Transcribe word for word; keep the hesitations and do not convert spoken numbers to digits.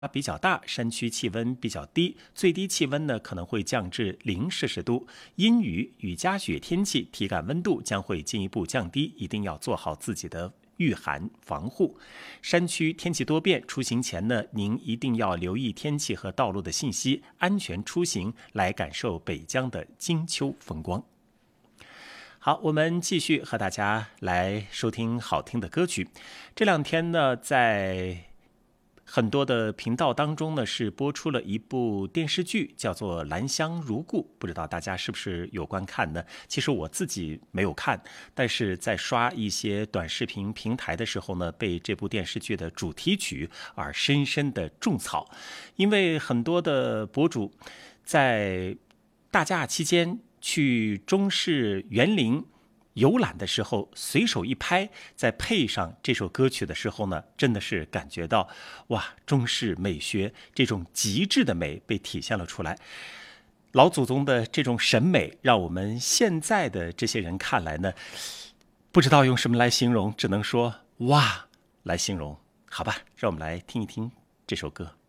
比较大，山区气温比较低，最低气温呢可能会降至零摄氏度。阴雨、雨夹雪天气，体感温度将会进一步降低，一定要做好自己的御寒防护。山区天气多变，出行前呢，您一定要留意天气和道路的信息，安全出行，来感受北疆的金秋风光。好，我们继续和大家来收听好听的歌曲。这两天呢，在很多的频道当中呢，是播出了一部电视剧，叫做《兰香如故》，不知道大家是不是有观看呢？其实我自己没有看，但是在刷一些短视频平台的时候呢，被这部电视剧的主题曲而深深的种草。因为很多的博主在大假期间去中式园林游览的时候，随手一拍，再配上这首歌曲的时候呢，真的是感觉到哇，中式美学这种极致的美被体现了出来。老祖宗的这种审美，让我们现在的这些人看来呢，不知道用什么来形容，只能说哇来形容。好吧，让我们来听一听这首歌。